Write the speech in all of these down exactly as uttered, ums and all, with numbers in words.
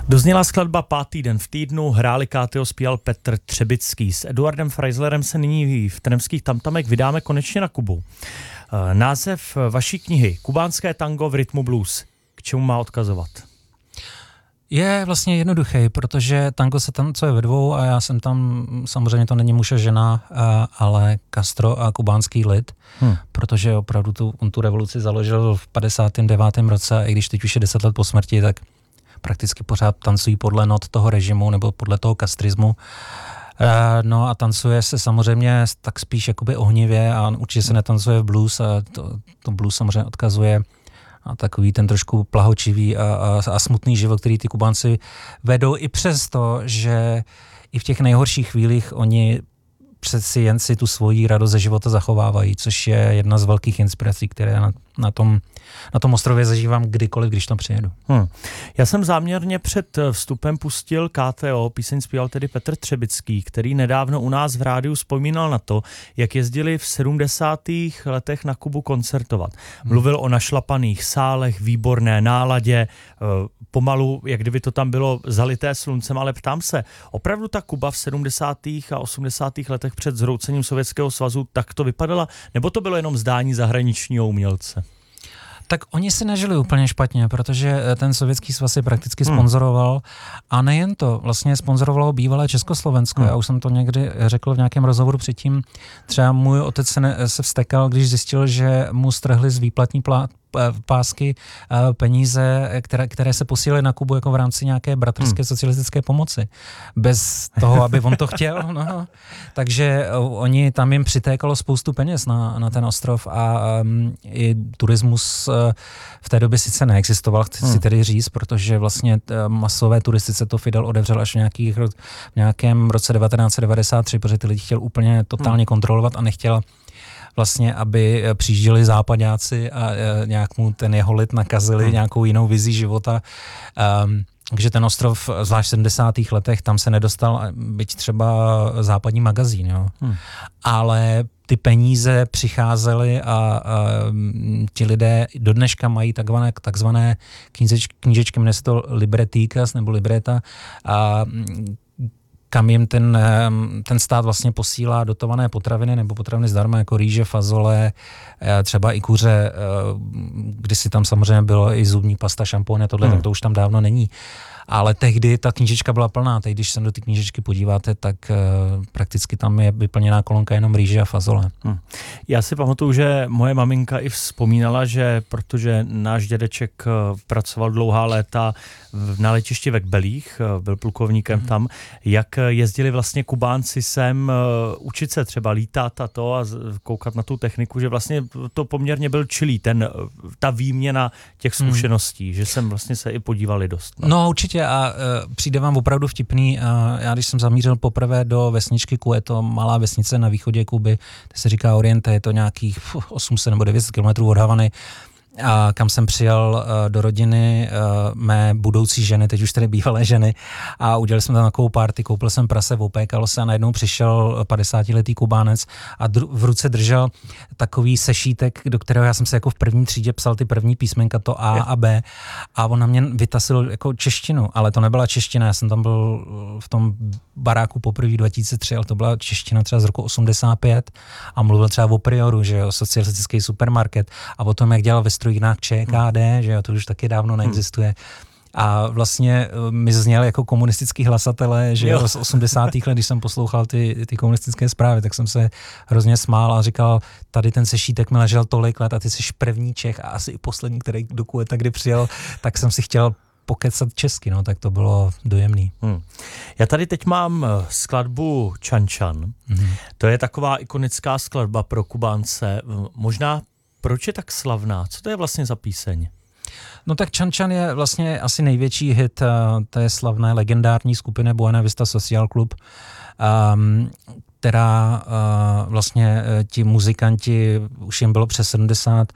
Dozněla skladba Pátý den v týdnu, hráli K T O, zpíval Petr Třebický. S Eduardem Freislerem se nyní v Trnavských tamtamech vydáme konečně na Kubu. Název vaší knihy Kubánské tango v rytmu blues. K čemu má odkazovat? Je vlastně jednoduchý, protože tango se tancuje ve dvou a já jsem tam, samozřejmě to není muž a žena, ale Castro a kubánský lid, hmm. protože opravdu tu, on tu revoluci založil v padesátém devátém roce a i když teď už je deset let po smrti, tak prakticky pořád tancují podle not toho režimu nebo podle toho kastrismu. No a tancuje se samozřejmě tak spíš jakoby ohnivě a určitě se netancuje v blues a to, to blues samozřejmě odkazuje a takový ten trošku plahočivý a, a, a smutný život, který ty Kubánci vedou i přesto, že i v těch nejhorších chvílích oni přeci jen si tu svoji radost ze života zachovávají, což je jedna z velkých inspirací, které na, na, tom, na tom ostrově zažívám kdykoliv, když tam přijedu. Hmm. Já jsem záměrně před vstupem pustil K T O, píseň zpíval tedy Petr Třebický, který nedávno u nás v rádiu vzpomínal na to, jak jezdili v sedmdesátých letech na Kubu koncertovat. Mluvil hmm. o našlapaných sálech, výborné náladě, pomalu, jak kdyby to tam bylo zalité sluncem, ale ptám se, opravdu ta Kuba v sedmdesátých a osmdesátých letech před zhroucením Sovětského svazu tak to vypadala? Nebo to bylo jenom zdání zahraničního umělce? Tak oni si nežili úplně špatně, protože ten Sovětský svaz je prakticky sponzoroval a nejen to, vlastně sponzorovalo bývalé Československo. Hmm. Já už jsem to někdy řekl v nějakém rozhovoru předtím. Třeba můj otec se, ne, se vztekal, když zjistil, že mu strhli z výplatní plá, pásky peníze, které, které se posílaly na Kubu jako v rámci nějaké bratrské hmm. socialistické pomoci. Bez toho, aby on to chtěl. No. Takže oni, tam jim přitékalo spoustu peněz na, na ten ostrov a um, i turismus uh, v té době sice neexistoval, chci hmm. si tedy říct, protože vlastně masové turistice to Fidel odevřel až v, nějakých, v nějakém roce devatenáct set devadesát tři, protože ty lidi chtěl úplně totálně hmm. kontrolovat a nechtěl vlastně, aby přijížděli západáci a nějak mu ten jeho lid nakazili hmm. nějakou jinou vizí života. Um, takže ten ostrov, zvlášť v sedmdesátých letech, tam se nedostal, byť třeba západní magazín, jo. Hmm. Ale ty peníze přicházely a, a ti lidé do dneška mají takzvané, takzvané knížečky, knížečky, jmenuje se to libretíkas nebo libreta, a kam jim ten, ten stát vlastně posílá dotované potraviny nebo potraviny zdarma, jako rýže, fazole, třeba i kuře, kdysi tam samozřejmě bylo i zubní pasta, šampony a tohle, hmm. tak to už tam dávno není. Ale tehdy ta knížečka byla plná, teď když se do ty knížečky podíváte, tak uh, prakticky tam je vyplněná kolonka jenom rýže a fazole. Hmm. Já si pamatuju, že moje maminka i vzpomínala, že protože náš dědeček pracoval dlouhá léta na letišti ve Kbelích, byl plukovníkem hmm. tam, jak jezdili vlastně Kubánci sem uh, učit se třeba lítat a to a koukat na tu techniku, že vlastně to poměrně byl čilý, ten, ta výměna těch zkušeností, hmm. že jsem vlastně se i podívali dost. No, no určitě. A uh, přijde vám opravdu vtipný. Uh, já když jsem zamířil poprvé do vesničky Ku, je to malá vesnice na východě Kuby, kde se říká Oriente, je to nějakých fuh, osm set nebo devět set kilometrů od Havany, a kam jsem přijel uh, do rodiny uh, mé budoucí ženy, teď už tedy bývalé ženy, a udělali jsme tam takovou party, koupil jsem prase, opékalo se a najednou přišel padesátiletý Kubánec a dru- v ruce držel takový sešítek, do kterého já jsem se jako v první třídě psal ty první písmenka, to A a B, a on na mě vytasil jako češtinu, ale to nebyla čeština, já jsem tam byl v tom baráku poprvé dva tisíce tři, ale to byla čeština třeba z roku osmdesát pět a mluvil třeba o Prioru, že jo, socialistický supermarket a o tom, jak dělal ve strojírnách Č K D, že jo, to už taky dávno neexistuje. A vlastně mi zněl jako komunistický hlasatelé, že jo, z osmdesátých let, když jsem poslouchal ty, ty komunistické zprávy, tak jsem se hrozně smál a říkal, tady ten sešítek mi ležel tolik let a ty jsi první Čech a asi i poslední, který do Kuvajtu kdy přijel, tak jsem si chtěl pokecat česky, no, tak to bylo dojemný. Hmm. Já tady teď mám skladbu Čan Čan. Hmm. To je taková ikonická skladba pro Kubánce. Možná proč je tak slavná? Co to je vlastně za píseň? No tak Čan Čan je vlastně asi největší hit té slavné legendární skupiny Buena Vista Social Club, um, která uh, vlastně ti muzikanti, už jim bylo přes sedmdesát,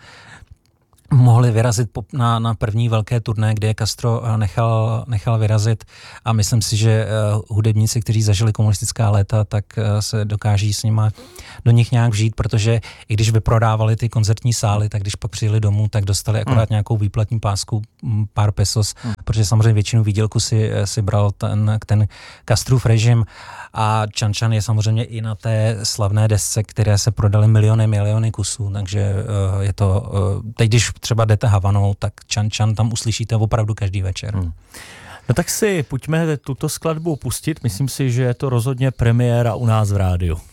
mohli vyrazit na, na první velké turné, kde je Castro nechal, nechal vyrazit a myslím si, že uh, hudebníci, kteří zažili komunistická léta, tak uh, se dokáží s nima do nich nějak vžít, protože i když vyprodávali ty koncertní sály, tak když pak přijeli domů, tak dostali akorát hmm. nějakou výplatní pásku, pár pesos, hmm. protože samozřejmě většinu výdělku si, si bral ten, ten Castrův režim a Chan Chan je samozřejmě i na té slavné desce, které se prodaly miliony, miliony kusů, takže uh, je to, uh, teď když třeba jdete Havanou, tak Chan Chan tam uslyšíte opravdu každý večer. Hmm. No tak si pojďme tuto skladbu pustit, myslím si, že je to rozhodně premiéra u nás v rádiu.